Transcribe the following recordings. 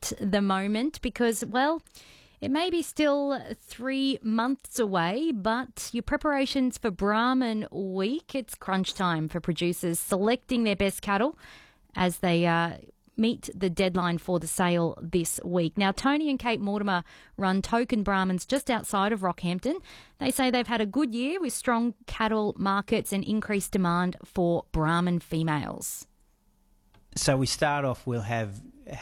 at the moment because, well, it may be still 3 months away, but your preparations for Brahman Week, it's crunch time for producers selecting their best cattle as they meet the deadline for the sale this week. Now, Tony and Kate Mortimer run Token Brahmans just outside of Rockhampton. They say they've had a good year with strong cattle markets and increased demand for Brahman females. So we start off, we'll have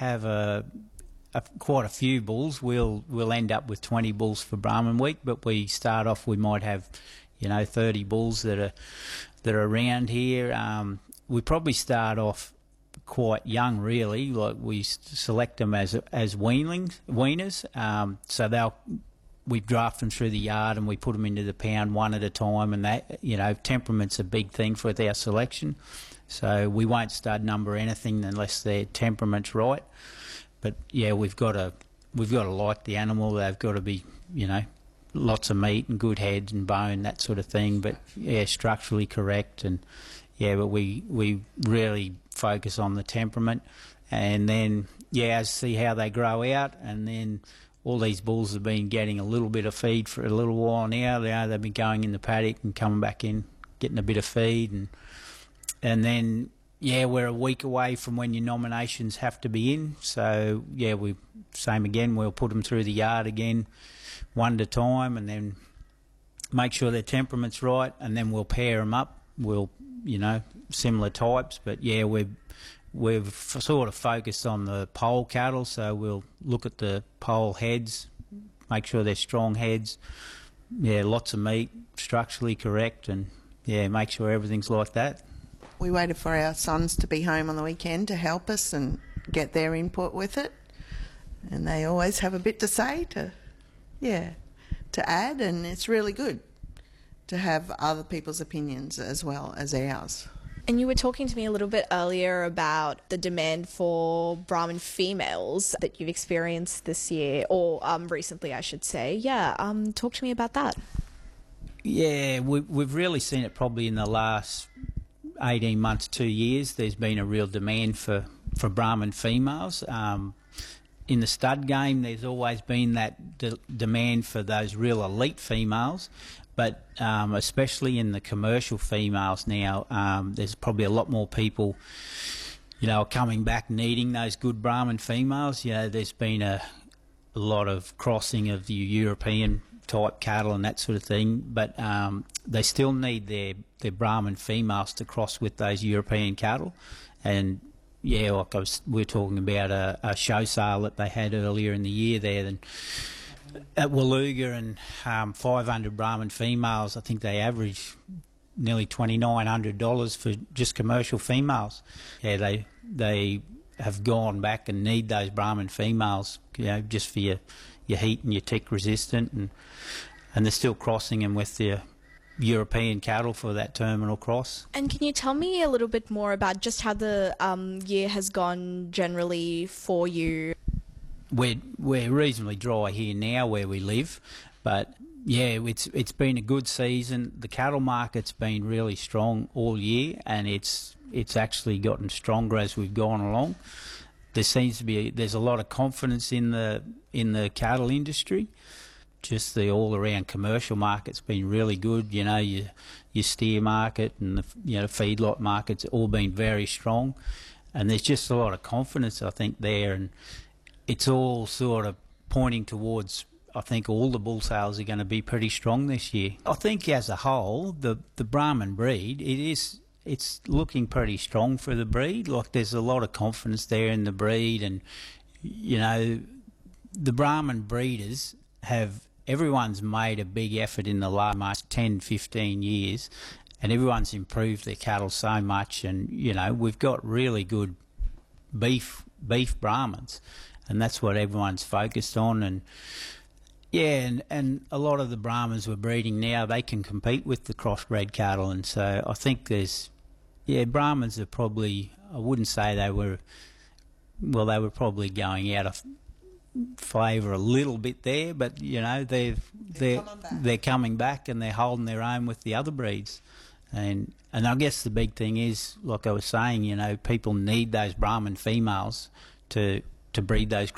quite a few bulls. We'll end up with 20 bulls for Brahman Week, but we start off, we might have 30 bulls that are around here. We probably start off quite young, really. Like we select them as weaners. So we draft them through the yard and we put them into the pound one at a time. And that temperament's a big thing for our selection. So we won't stud number anything unless their temperament's right. But yeah, we've got to like the animal. They've got to be lots of meat and good heads and bone, that sort of thing. But yeah, structurally correct. And yeah, but we really focus on the temperament, and then see how they grow out. And then all these bulls have been getting a little bit of feed for a little while now. They've been going in the paddock and coming back in, getting a bit of feed, and then we're a week away from when your nominations have to be in. So same again. We'll put them through the yard again, one at a time, and then make sure their temperament's right, and then we'll pair them up. We'll similar types, but we've sort of focused on the pole cattle, so we'll look at the pole heads, make sure they're strong heads, lots of meat, structurally correct, and make sure everything's like that. We waited for our sons to be home on the weekend to help us and get their input with it, and they always have a bit to say to add, and it's really good to have other people's opinions as well as ours. And you were talking to me a little bit earlier about the demand for Brahman females that you've experienced this year, or recently I should say. Talk to me about that. Yeah, we've really seen it probably in the last 18 months, 2 years. There's been a real demand for Brahman females. In the stud game, there's always been that demand for those real elite females. But especially in the commercial females now, there's probably a lot more people, coming back needing those good Brahman females. There's been a lot of crossing of the European type cattle and that sort of thing, but they still need their Brahman females to cross with those European cattle. And we were talking about a show sale that they had earlier in the year there, and at Waluga, and 500 Brahman females, I think they average nearly $2,900 for just commercial females. They have gone back and need those Brahman females, just for your heat and your tick resistant, and they're still crossing them with their European cattle for that terminal cross. And can you tell me a little bit more about just how the year has gone generally for you? We're reasonably dry here now where we live, but it's been a good season. The cattle market's been really strong all year, and it's actually gotten stronger as we've gone along. There's a lot of confidence in the cattle industry. Just the all around commercial market's been really good. Your steer market and the feedlot market's all been very strong, and there's just a lot of confidence, I think, there, and it's all sort of pointing towards, I think, all the bull sales are going to be pretty strong this year. I think as a whole, the Brahman breed, it's looking pretty strong for the breed. Like, there's a lot of confidence there in the breed, and the Brahman breeders everyone's made a big effort in the last 10, 15 years, and everyone's improved their cattle so much, and we've got really good beef Brahmans. And that's what everyone's focused on, and a lot of the Brahmans we're breeding now, they can compete with the crossbred cattle, and so I think Brahmans are probably, I wouldn't say they were probably going out of favour a little bit there, but they're coming back and they're holding their own with the other breeds, and I guess the big thing is, like I was saying, people need those Brahman females to breed those